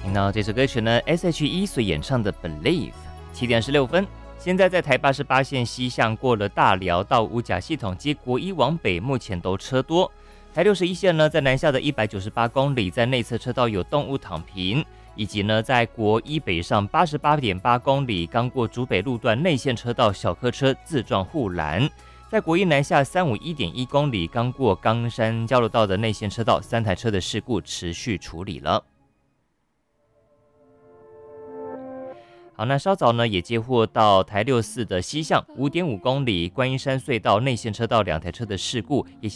听到这首歌曲呢 ，S.H.E 所演唱的《Believe》。7:16，现在在台88线西向过了大寮到五甲系统接国一往北，目前都车多。台61线呢，在南下的198公里，在内侧车道有动物躺平，以及呢，在国一北上88.8公里，刚过竹北路段内线车道小客车自撞护栏。在国一南下351.1公里，刚过冈山交流道的内线车道，3台车的事故持续处理了。好，那稍早呢也接获到台64的西向5.5公里观音山隧道内线车道2台车的事故，也